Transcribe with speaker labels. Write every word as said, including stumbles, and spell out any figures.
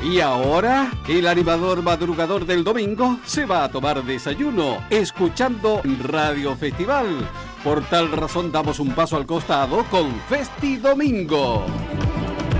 Speaker 1: Y ahora, el animador madrugador del domingo se va a tomar desayuno escuchando Radio Festival. Por tal razón damos un paso al costado con Festi Domingo.